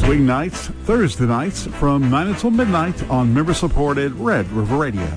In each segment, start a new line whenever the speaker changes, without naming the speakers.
weeknights, Thursday nights from 9 until midnight on member-supported Red River Radio.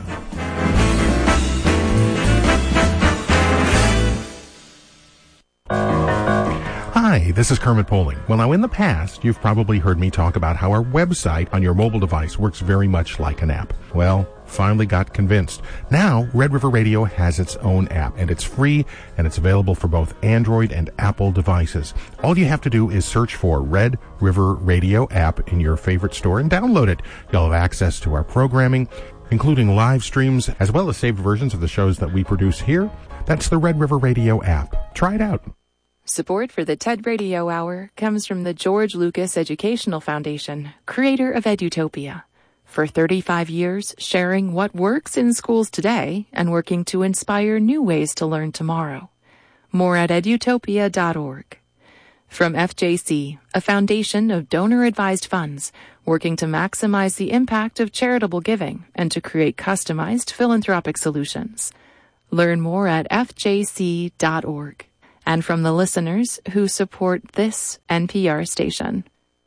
Hi, this is Kermit Poling. Well, now in the past, you've probably heard me talk about how our website on your mobile device works very much like an app. Well, finally got convinced. Now, Red River Radio has its own app, and it's free, and it's available for both Android and Apple devices. All you have to do is search for Red River Radio app in your favorite store and download it. You'll have access to our programming, including live streams, as well as saved versions of the shows that we produce here. That's the Red River Radio app. Try it out.
Support for the TED Radio Hour comes from the George Lucas Educational Foundation, creator of Edutopia. For 35 years, sharing what works in schools today and working to inspire new ways to learn tomorrow. More at edutopia.org. From FJC, a foundation of donor-advised funds working to maximize the impact of charitable giving and to create customized philanthropic solutions. Learn more at fjc.org. And from the listeners who support this NPR station.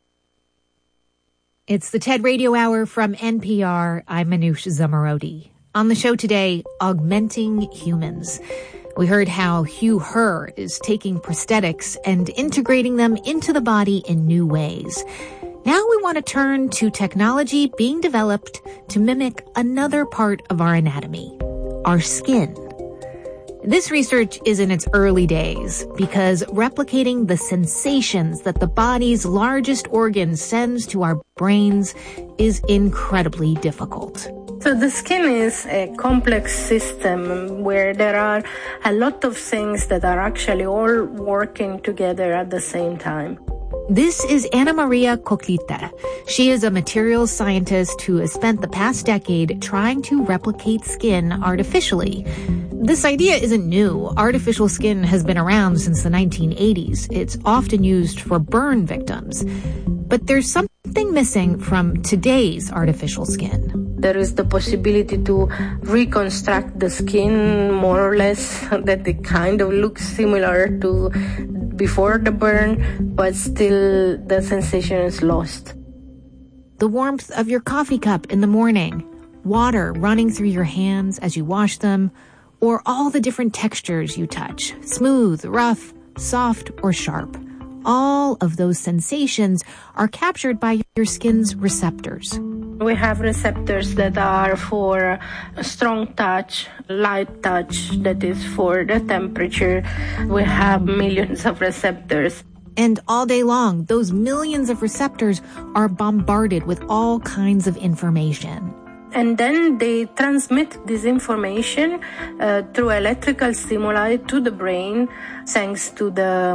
It's the TED Radio Hour from NPR. I'm Manoush Zomorodi. On the show today, augmenting humans. We heard how Hugh Herr is taking prosthetics and integrating them into the body in new ways. Now we want to turn to technology being developed to mimic another part of our anatomy, our skin. This research is in its early days because replicating the sensations that the body's largest organ sends to our brains is incredibly difficult.
So the skin is a complex system where there are a lot of things that are actually all working together at the same time.
This is Ana Maria Coclita. She is a materials scientist who has spent the past decade trying to replicate skin artificially. This idea isn't new. Artificial skin has been around since the 1980s. It's often used for burn victims. But there's something missing from today's artificial skin.
There is the possibility to reconstruct the skin more or less that it kind of looks similar to before the burn, but still the sensation is lost.
The warmth of your coffee cup in the morning, water running through your hands as you wash them, or all the different textures you touch, smooth, rough, soft, or sharp. All of those sensations are captured by your skin's receptors.
We have receptors that are for a strong touch, light touch, that is for the temperature. We have millions of receptors.
And all day long, those millions of receptors are bombarded with all kinds of information.
And then they transmit this information through electrical stimuli to the brain thanks to the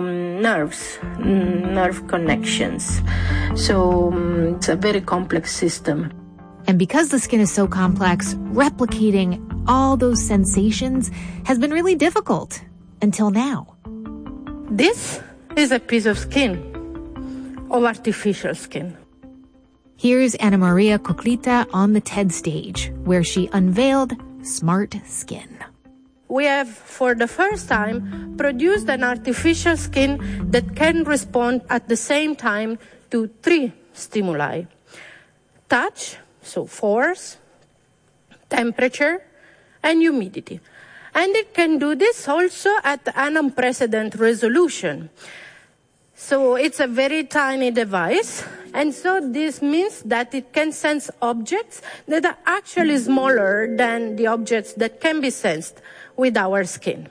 nerve connections. So it's a very complex system.
And because the skin is so complex, replicating all those sensations has been really difficult until now.
This is a piece of skin, of artificial skin.
Here's Ana Maria Coclita on the TED stage, where she unveiled Smart Skin.
We have, for the first time, produced an artificial skin that can respond at the same time to 3 stimuli. Touch, so force, temperature, and humidity. And it can do this also at an unprecedented resolution. So it's a very tiny device, and so this means that it can sense objects that are actually smaller than the objects that can be sensed with our skin.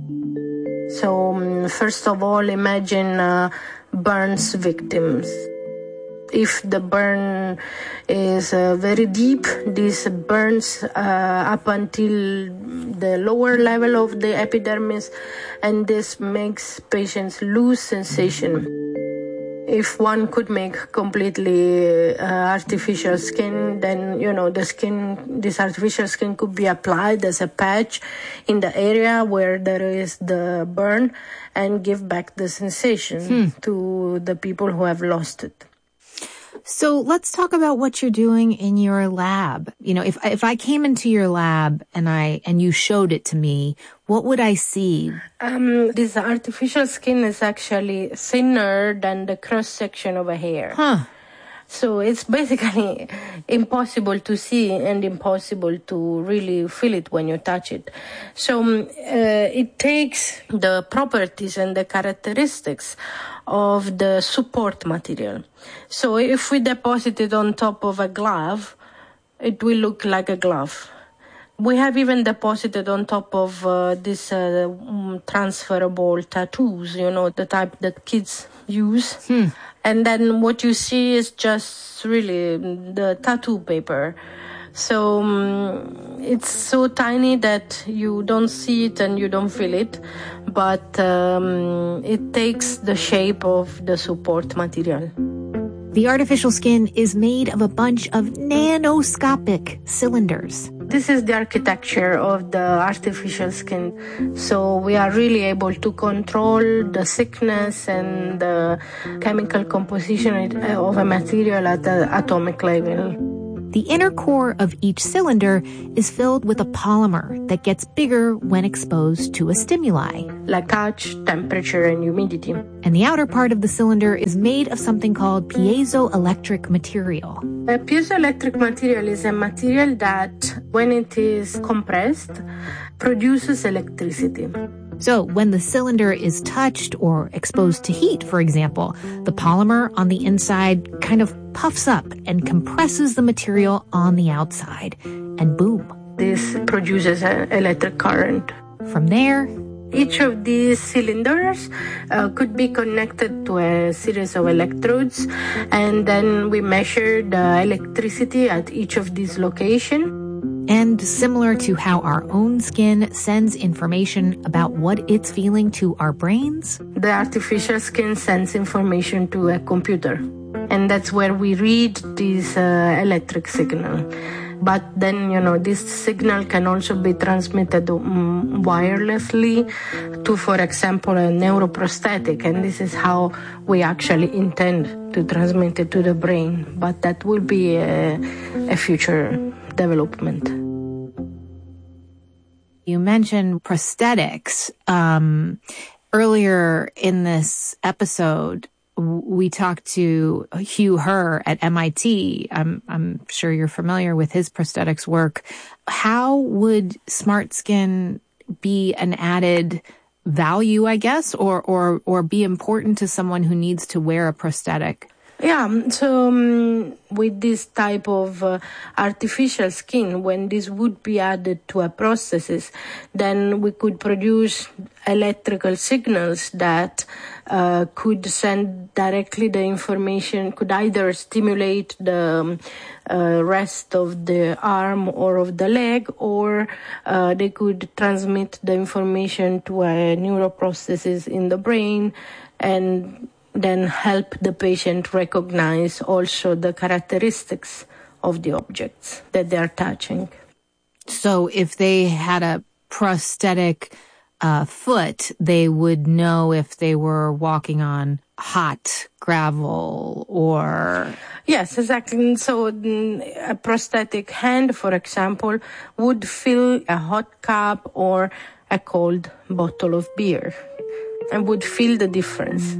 So first of all, imagine burns victims. If the burn is very deep, this burns up until the lower level of the epidermis, and this makes patients lose sensation. If one could make completely artificial skin, then, this artificial skin could be applied as a patch in the area where there is the burn and give back the sensation to the people who have lost it.
So let's talk about what you're doing in your lab. If I came into your lab and you showed it to me, what would I see?
This artificial skin is actually thinner than the cross section of a hair. So it's basically impossible to see and impossible to really feel it when you touch it. So it takes the properties and the characteristics of the support material. So if we deposit it on top of a glove, it will look like a glove. We have even deposited on top of these transferable tattoos, the type that kids use. And then what you see is just really the tattoo paper. So it's so tiny that you don't see it and you don't feel it, but it takes the shape of the support material.
The artificial skin is made of a bunch of nanoscopic cylinders.
This is the architecture of the artificial skin. So we are really able to control the thickness and the chemical composition of a material at the atomic level.
The inner core of each cylinder is filled with a polymer that gets bigger when exposed to a stimuli,
like touch, temperature, and humidity.
And the outer part of the cylinder is made of something called piezoelectric material.
A piezoelectric material is a material that, when it is compressed, produces electricity.
So when the cylinder is touched or exposed to heat, for example, the polymer on the inside kind of puffs up and compresses the material on the outside. And boom.
This produces an electric current.
From there,
each of these cylinders could be connected to a series of electrodes, and then we measure the electricity at each of these locations.
And similar to how our own skin sends information about what it's feeling to our brains,
the artificial skin sends information to a computer. And that's where we read this electric signal. But then, this signal can also be transmitted wirelessly to, for example, a neuroprosthetic. And this is how we actually intend to transmit it to the brain. But that will be a future development.
You mentioned prosthetics. Earlier in this episode, we talked to Hugh Herr at MIT. I'm sure you're familiar with his prosthetics work. How would smart skin be an added value, I guess, or be important to someone who needs to wear a prosthetic?
Yeah, so with this type of artificial skin, when this would be added to a prosthesis, then we could produce electrical signals that could send directly the information, could either stimulate the rest of the arm or of the leg, or they could transmit the information to a neuroprosthesis in the brain and then help the patient recognize also the characteristics of the objects that they are touching.
So if they had a prosthetic foot, they would know if they were walking on hot gravel or...
Yes, exactly. So a prosthetic hand, for example, would fill a hot cup or a cold bottle of beer and would feel the difference.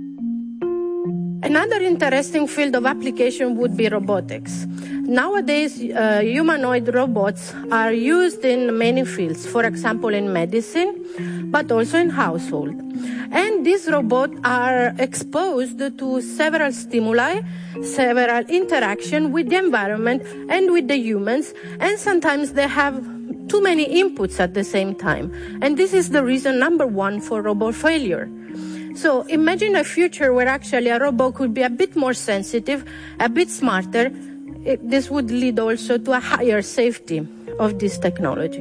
Another interesting field of application would be robotics. Nowadays, humanoid robots are used in many fields, for example, in medicine, but also in household. And these robots are exposed to several stimuli, several interactions with the environment and with the humans, and sometimes they have too many inputs at the same time. And this is the reason number one for robot failure. So imagine a future where actually a robot could be a bit more sensitive, a bit smarter. This would lead also to a higher safety of this technology.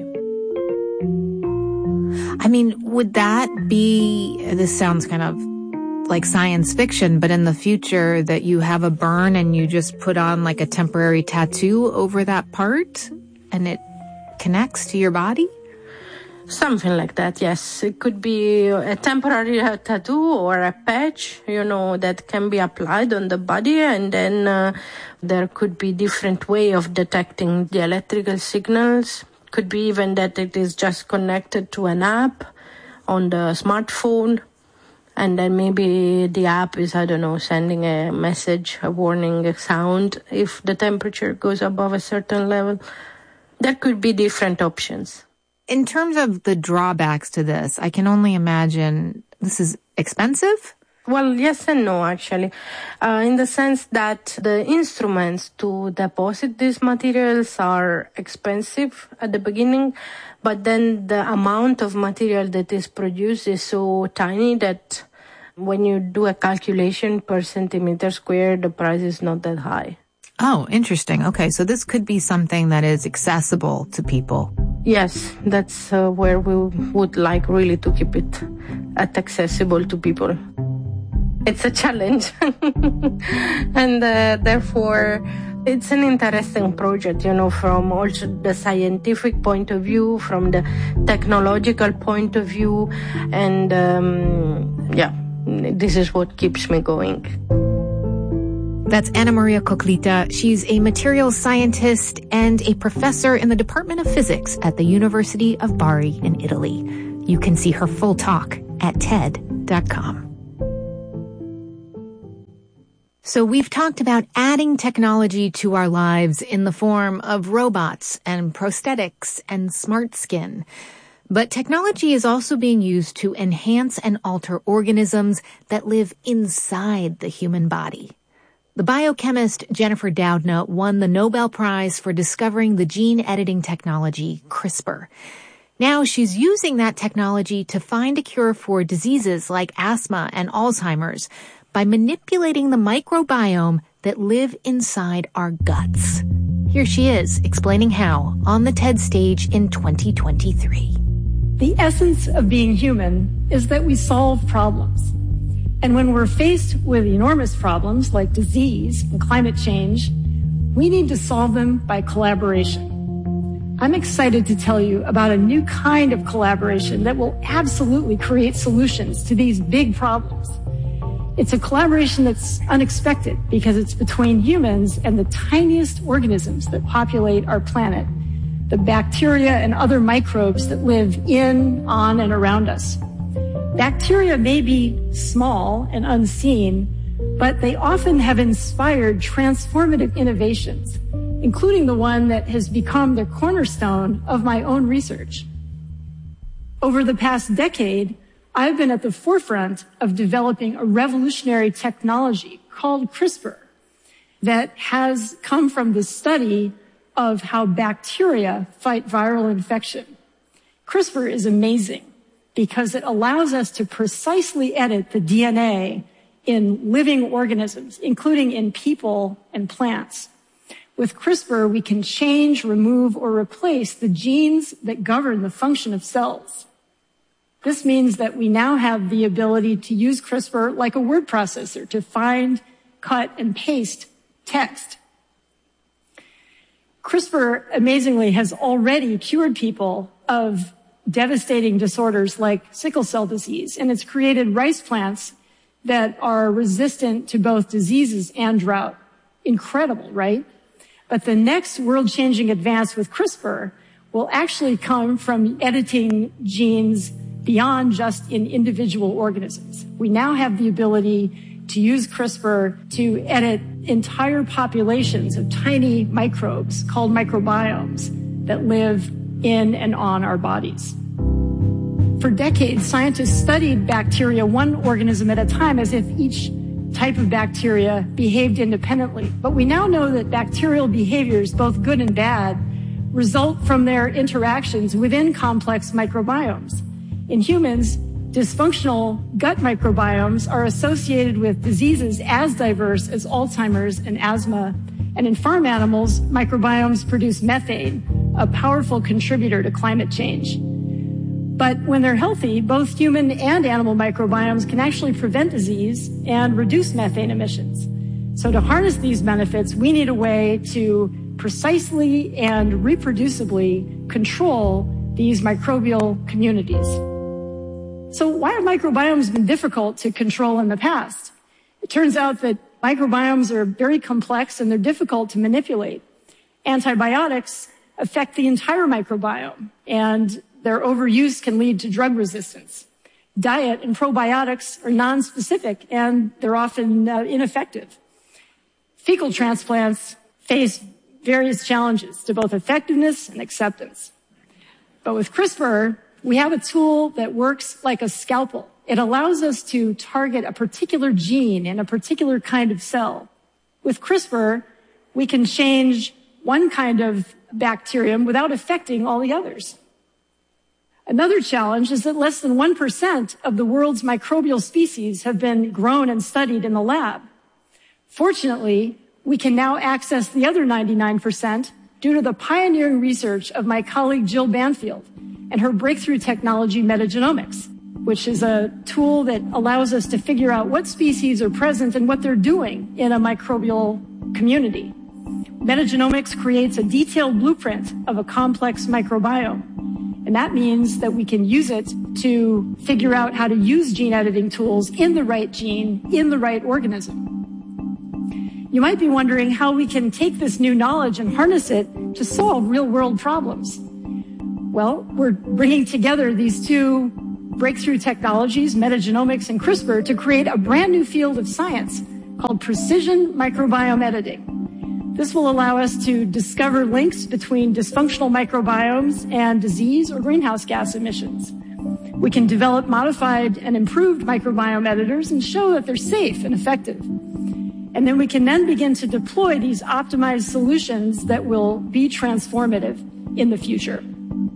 I mean, would that be, this sounds kind of like science fiction, but in the future that you have a burn and you just put on like a temporary tattoo over that part and it connects to your body?
Something like that, yes. It could be a temporary tattoo or a patch, that can be applied on the body, and then there could be different way of detecting the electrical signals. Could be even that it is just connected to an app on the smartphone, And then maybe the app is, I don't know, sending a message, a warning, a sound if the temperature goes above a certain level. There could be different options.
In terms of the drawbacks to this, I can only imagine this is expensive?
Well, yes and no, actually, in the sense that the instruments to deposit these materials are expensive at the beginning, but then the amount of material that is produced is so tiny that when you do a calculation per centimeter square, the price is not that high.
Oh, interesting. Okay, so this could be something that is accessible to people.
Yes, that's where we would like really to keep it accessible to people. It's a challenge. And therefore, it's an interesting project, from also the scientific point of view, from the technological point of view. And this is what keeps me going.
That's Anna Maria Coclita. She's a materials scientist and a professor in the Department of Physics at the University of Bari in Italy. You can see her full talk at TED.com. So we've talked about adding technology to our lives in the form of robots and prosthetics and smart skin. But technology is also being used to enhance and alter organisms that live inside the human body. The biochemist Jennifer Doudna won the Nobel Prize for discovering the gene editing technology CRISPR. Now she's using that technology to find a cure for diseases like asthma and Alzheimer's by manipulating the microbiome that live inside our guts. Here she is explaining how on the TED stage in 2023.
The essence of being human is that we solve problems. And when we're faced with enormous problems like disease and climate change, we need to solve them by collaboration. I'm excited to tell you about a new kind of collaboration that will absolutely create solutions to these big problems. It's a collaboration that's unexpected because it's between humans and the tiniest organisms that populate our planet, the bacteria and other microbes that live in, on, and around us. Bacteria may be small and unseen, but they often have inspired transformative innovations, including the one that has become the cornerstone of my own research. Over the past decade, I've been at the forefront of developing a revolutionary technology called CRISPR that has come from the study of how bacteria fight viral infection. CRISPR is amazing because it allows us to precisely edit the DNA in living organisms, including in people and plants. With CRISPR, we can change, remove, or replace the genes that govern the function of cells. This means that we now have the ability to use CRISPR like a word processor to find, cut, and paste text. CRISPR, amazingly, has already cured people of devastating disorders like sickle cell disease, and it's created rice plants that are resistant to both diseases and drought. Incredible, right? But the next world-changing advance with CRISPR will actually come from editing genes beyond just in individual organisms. We now have the ability to use CRISPR to edit entire populations of tiny microbes called microbiomes that live in and on our bodies. For decades, scientists studied bacteria one organism at a time as if each type of bacteria behaved independently. But we now know that bacterial behaviors, both good and bad, result from their interactions within complex microbiomes. In humans, dysfunctional gut microbiomes are associated with diseases as diverse as Alzheimer's and asthma. And in farm animals, microbiomes produce methane, a powerful contributor to climate change. But when they're healthy, both human and animal microbiomes can actually prevent disease and reduce methane emissions. So to harness these benefits, we need a way to precisely and reproducibly control these microbial communities. So why have microbiomes been difficult to control in the past? It turns out that microbiomes are very complex and they're difficult to manipulate. Antibiotics affect the entire microbiome, and their overuse can lead to drug resistance. Diet and probiotics are non-specific, and they're often ineffective. Fecal transplants face various challenges to both effectiveness and acceptance. But with CRISPR, we have a tool that works like a scalpel. It allows us to target a particular gene in a particular kind of cell. With CRISPR, we can change one kind of bacterium without affecting all the others. Another challenge is that less than 1% of the world's microbial species have been grown and studied in the lab. Fortunately, we can now access the other 99% due to the pioneering research of my colleague Jill Banfield and her breakthrough technology, metagenomics, which is a tool that allows us to figure out what species are present and what they're doing in a microbial community. Metagenomics creates a detailed blueprint of a complex microbiome. And that means that we can use it to figure out how to use gene editing tools in the right gene, in the right organism. You might be wondering how we can take this new knowledge and harness it to solve real-world problems. Well, we're bringing together these two breakthrough technologies, metagenomics and CRISPR, to create a brand new field of science called precision microbiome editing. This will allow us to discover links between dysfunctional microbiomes and disease or greenhouse gas emissions. We can develop modified and improved microbiome editors and show that they're safe and effective. And then we can then begin to deploy these optimized solutions that will be transformative in the future.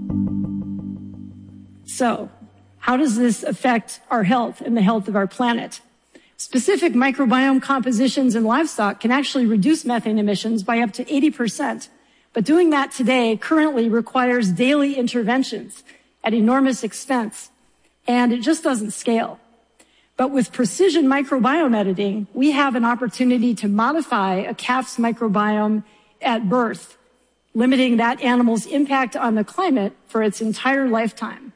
So, how does this affect our health and the health of our planet? Specific microbiome compositions in livestock can actually reduce methane emissions by up to 80%. But doing that today currently requires daily interventions at enormous expense, and it just doesn't scale. But with precision microbiome editing, we have an opportunity to modify a calf's microbiome at birth, limiting that animal's impact on the climate for its entire lifetime.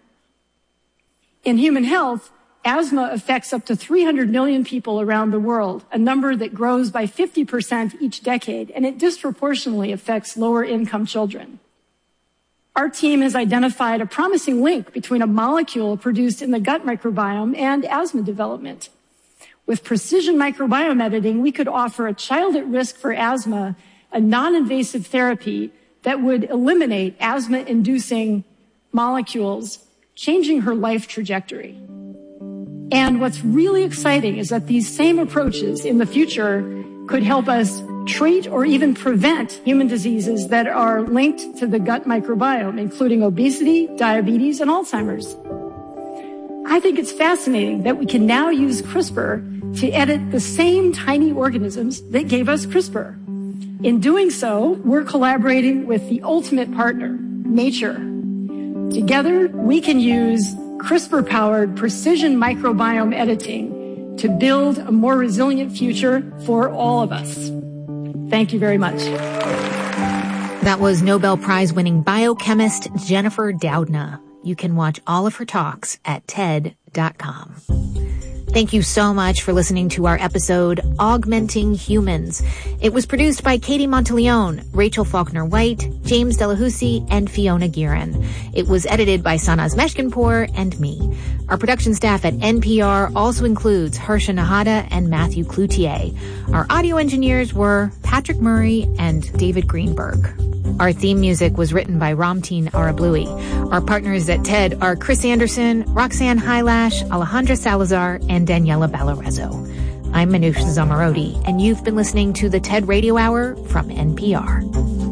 In human health, asthma affects up to 300 million people around the world, a number that grows by 50% each decade, and it disproportionately affects lower-income children. Our team has identified a promising link between a molecule produced in the gut microbiome and asthma development. With precision microbiome editing, we could offer a child at risk for asthma a non-invasive therapy that would eliminate asthma-inducing molecules, changing her life trajectory. And what's really exciting is that these same approaches in the future could help us treat or even prevent human diseases that are linked to the gut microbiome, including obesity, diabetes, and Alzheimer's. I think it's fascinating that we can now use CRISPR to edit the same tiny organisms that gave us CRISPR. In doing so, we're collaborating with the ultimate partner, nature. Together, we can use CRISPR-powered precision microbiome editing to build a more resilient future for all of us. Thank you very much.
That was Nobel Prize-winning biochemist Jennifer Doudna. You can watch all of her talks at TED.com. Thank you so much for listening to our episode, Augmenting Humans. It was produced by Katie Monteleone, Rachel Faulkner-White, James Delahousie, and Fiona Guerin. It was edited by Sanaz Meshkinpour and me. Our production staff at NPR also includes Harsha Nahata and Matthew Cloutier. Our audio engineers were Patrick Murray and David Greenberg. Our theme music was written by Ramteen Arablouei. Our partners at TED are Chris Anderson, Roxanne Hylash, Alejandra Salazar, and Daniela Ballarezo. I'm Manoush Zomorodi, and you've been listening to the TED Radio Hour from NPR.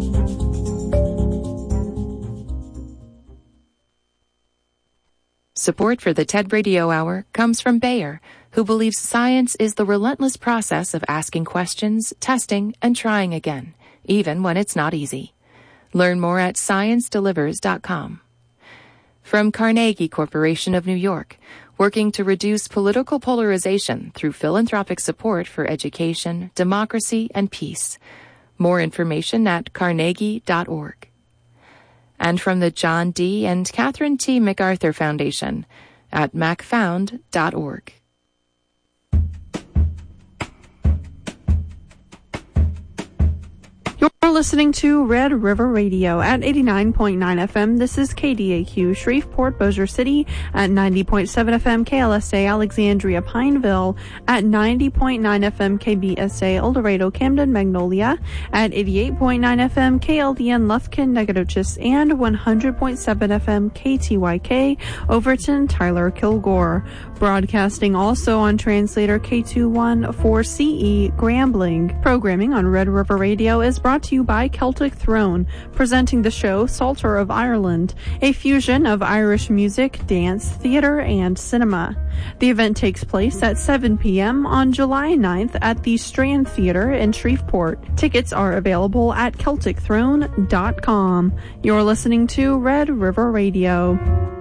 Support for the TED Radio Hour comes from Bayer, who believes science is the relentless process of asking questions, testing, and trying again, even when it's not easy. Learn more at ScienceDelivers.com. From Carnegie Corporation of New York, working to reduce political polarization through philanthropic support for education, democracy, and peace. More information at carnegie.org. And from the John D. and Catherine T. MacArthur Foundation at macfound.org. You're
You're listening to Red River Radio at 89.9 FM. This is KDAQ Shreveport, Bossier City at 90.7 FM, KLSA Alexandria Pineville at 90.9 FM, KBSA El Dorado Camden Magnolia at 88.9 FM, KLDN Lufkin Nacogdoches and 100.7 FM KTYK Overton Tyler Kilgore. Broadcasting also on translator K214CE Grambling. Programming on Red River Radio is brought to you by Celtic Throne, presenting the show Psalter of Ireland, a fusion of Irish music, dance, theater, and cinema. The event takes place at 7 p.m. on July 9th at the Strand Theater in Shreveport. Tickets are available at CelticThrone.com. You're listening to Red River Radio.